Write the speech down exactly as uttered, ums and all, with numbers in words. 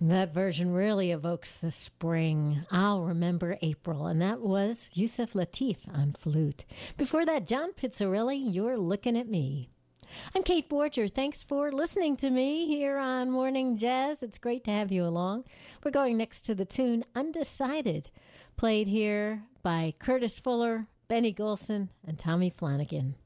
That version really evokes the spring. I'll remember April, and that was Yusef Lateef on flute. Before that, John Pizzarelli, You're Looking at Me. I'm Kate Borger. Thanks for listening to me here on Morning Jazz. It's great to have you along. We're going next to the tune Undecided, played here by Curtis Fuller, Benny Golson, and Tommy Flanagan.